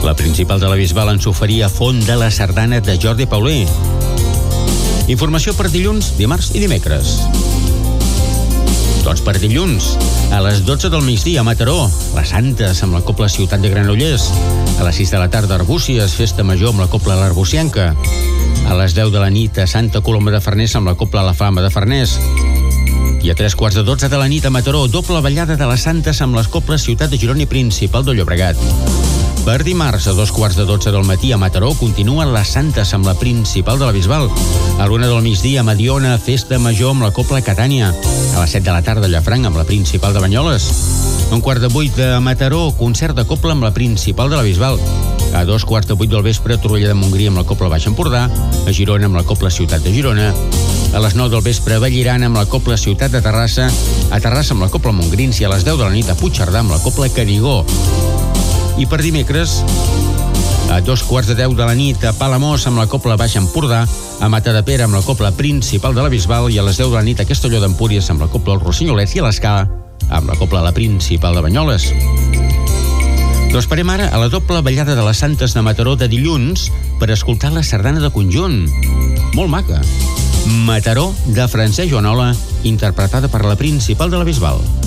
La principal de la Bisbal ens oferia Font de la Sardana de Jordi Paulí. Informació per dilluns, dimarts i dimecres. Doncs per dilluns, a les 12 del migdia a Mataró, les Santes amb la Cobla Ciutat de Granollers. A les 6 de la tarda a Arbúcies, Festa Major amb la Cobla l'Arbucienca. A les 10 de la nit a Santa Coloma de Farners amb la Cobla La Flama de Farners. I a 3:15 de la nit a Mataró, doble ballada de les Santes amb les Cobles Ciutat de Girona i Principal de Llobregat. Per dimarts, a 2:15 del matí a Mataró, continuen les Santes amb la Principal de la Bisbal. A l'1 del migdia a Mediona, Festa Major amb la Cobla Catània. A les 7 de la tarda a Llafranc amb la Principal de Banyoles. A 7:45 de Mataró, concert de Cobla amb la Principal de la Bisbal. A 2:15 del vespre, Torroella de Montgrí amb la Cobla Baix Empordà. A Girona amb la Cobla Ciutat de Girona. A les 9 del vespre a Vallirana amb la Cobla Ciutat de Terrassa. A Terrassa amb la Cobla Montgrins i a les 10 de la nit a Puigcerdà amb la Cobla Canigó. I per dimecres, a 2:15 de la nit a Palamós amb la Cobla Baix Empordà, a Matadepera amb la Cobla Principal de la Bisbal i a les 10 de la nit a Castelló d'Empúries amb la Cobla El Rossinyolet i a l'Escala amb la Cobla La Principal de Banyoles. Doncs parem ara a la doble ballada de les Santes de Mataró de dilluns per escoltar la sardana de conjunt. Molt maca. Mataró de Francesc Joanola, interpretada per la Principal de la Bisbal.